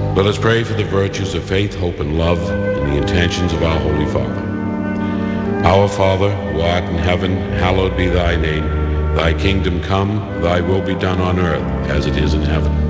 Let us pray for the virtues of faith, hope, and love and the intentions of our Holy Father. Our Father, who art in heaven, hallowed be thy name. Thy kingdom come, thy will be done on earth as it is in heaven.